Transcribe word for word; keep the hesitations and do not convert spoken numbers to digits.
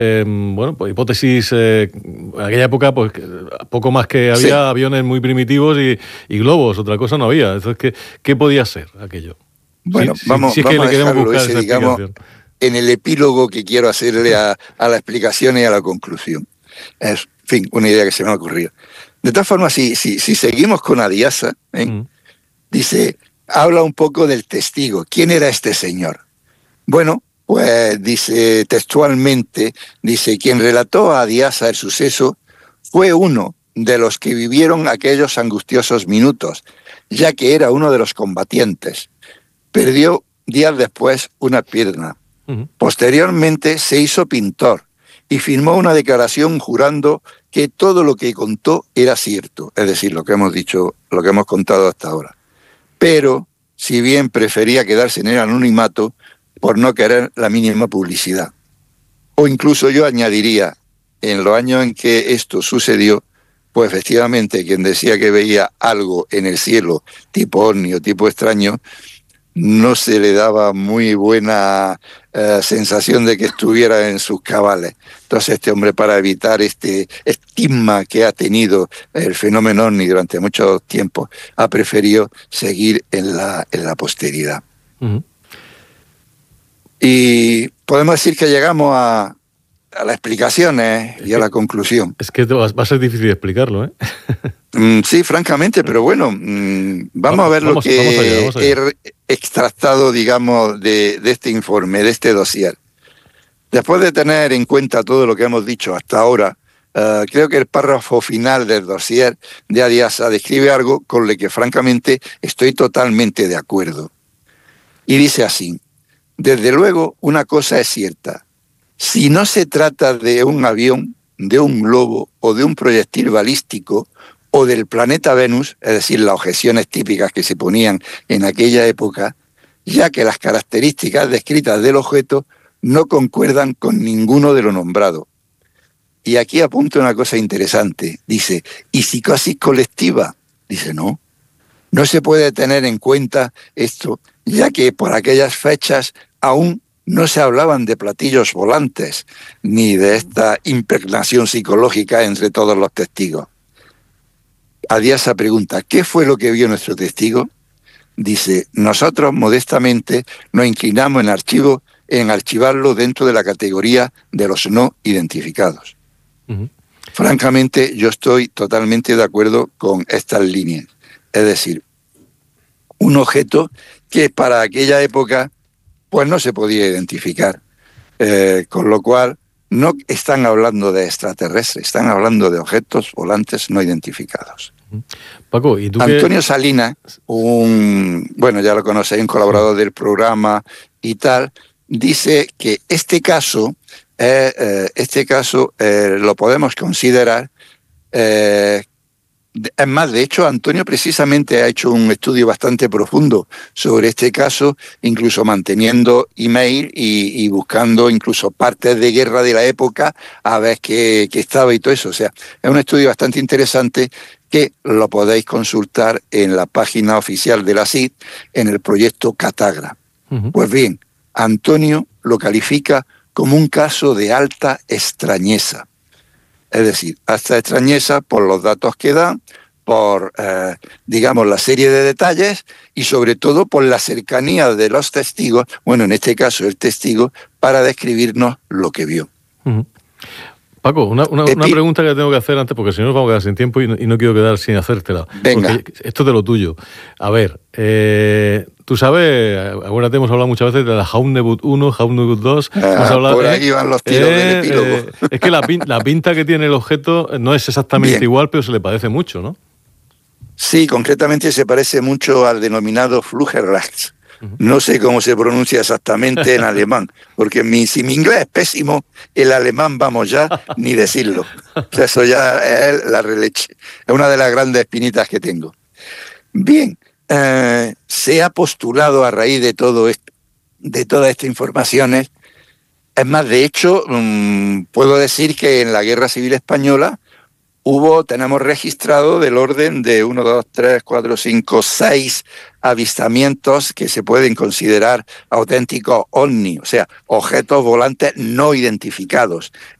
Eh, bueno, pues hipótesis, eh, en aquella época, pues poco más que había sí. aviones muy primitivos y, y globos, otra cosa no había. Entonces, ¿qué, qué podía ser aquello? Bueno, si, vamos, si, si es vamos que a le queremos dejarlo buscar ese, esa digamos, explicación. En el epílogo que quiero hacerle a, a la explicación y a la conclusión. Es, en fin, una idea que se me ha ocurrido. De todas formas, si, si, si seguimos con Adiasa, ¿eh? mm. dice, habla un poco del testigo. ¿Quién era este señor? Bueno, pues dice textualmente, dice, quien relató a Adiasa el suceso fue uno de los que vivieron aquellos angustiosos minutos, ya que era uno de los combatientes. Perdió días después una pierna. Uh-huh. Posteriormente se hizo pintor y firmó una declaración jurando que todo lo que contó era cierto, es decir, lo que hemos dicho, lo que hemos contado hasta ahora. Pero, si bien prefería quedarse en el anonimato por no querer la mínima publicidad. O incluso yo añadiría, en los años en que esto sucedió, pues efectivamente quien decía que veía algo en el cielo, tipo ovni o tipo extraño, no se le daba muy buena eh, sensación de que estuviera en sus cabales. Entonces este hombre, para evitar este estigma que ha tenido el fenómeno ovni durante mucho tiempo, ha preferido seguir en la, en la posteridad. Uh-huh. Y podemos decir que llegamos a, a las explicaciones y a la conclusión. Es que va a ser difícil explicarlo, ¿eh? Mm, sí, francamente, pero bueno, mm, vamos a ver vamos, lo que vamos allá, vamos allá. he extractado, digamos, de, de este informe, de este dossier. Después de tener en cuenta todo lo que hemos dicho hasta ahora, uh, creo que el párrafo final del dossier de Adiasa describe algo con lo que francamente estoy totalmente de acuerdo. Y dice así, desde luego una cosa es cierta, si no se trata de un avión, de un globo o de un proyectil balístico, o del planeta Venus, es decir, las objeciones típicas que se ponían en aquella época, ya que las características descritas del objeto no concuerdan con ninguno de lo nombrado. Y aquí apunta una cosa interesante, dice, ¿y psicosis colectiva? Dice, no, no se puede tener en cuenta esto, ya que por aquellas fechas aún no se hablaban de platillos volantes, ni de esta impregnación psicológica entre todos los testigos. Adiasa pregunta, ¿qué fue lo que vio nuestro testigo? Dice, nosotros modestamente nos inclinamos en, archivo, en archivarlo dentro de la categoría de los no identificados. Uh-huh. Francamente, yo estoy totalmente de acuerdo con estas líneas. Es decir, un objeto que para aquella época pues no se podía identificar, eh, con lo cual no están hablando de extraterrestres, están hablando de objetos volantes no identificados. Paco, ¿y tú Antonio qué? Salinas, un, bueno, ya lo conocéis, un colaborador del programa y tal, dice que este caso, eh, eh, este caso eh, lo podemos considerar, eh, es más, de hecho, Antonio precisamente ha hecho un estudio bastante profundo sobre este caso, incluso manteniendo email y, y buscando incluso partes de guerra de la época a ver qué, qué estaba y todo eso. O sea, es un estudio bastante interesante que lo podéis consultar en la página oficial de la C I D, en el proyecto Catagra. Uh-huh. Pues bien, Antonio lo califica como un caso de alta extrañeza. Es decir, alta extrañeza por los datos que dan, por, eh, digamos, la serie de detalles y sobre todo por la cercanía de los testigos, bueno, en este caso el testigo, para describirnos lo que vio. Uh-huh. Paco, una, una, una pregunta que tengo que hacer antes, porque si no nos vamos a quedar sin tiempo y no, y no quiero quedar sin hacértela. Venga. Porque esto es de lo tuyo. A ver, eh, tú sabes, acuérdate, hemos hablado muchas veces de la Haunebut uno, Haunebut dos. Ah, hemos hablado, por ahí eh, van los tiros eh, del epílogo. Eh, es que la, pin, la pinta que tiene el objeto no es exactamente Bien. igual, pero se le parece mucho, ¿no? Sí, concretamente se parece mucho al denominado Flugerrax. No sé cómo se pronuncia exactamente en alemán, porque mi, si mi inglés es pésimo, el alemán, vamos ya, ni decirlo. O sea, eso ya es la releche. Es una de las grandes espinitas que tengo. Bien, eh, se ha postulado a raíz de todo esto, de todas estas informaciones. Es más, de hecho, mmm, puedo decir que en la Guerra Civil Española hubo, tenemos registrado del orden de uno, dos, tres, cuatro, cinco, seis avistamientos que se pueden considerar auténticos ovni, o sea, objetos volantes no identificados.